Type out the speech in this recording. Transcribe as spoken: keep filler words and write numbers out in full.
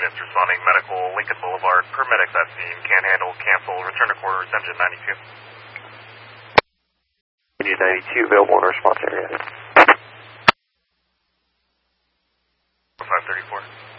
units responding medical, Lincoln Boulevard, paramedics at scene, can't handle, cancel, return to quarters, engine ninety-two. Engine ninety-two, available in response area. five thirty-four.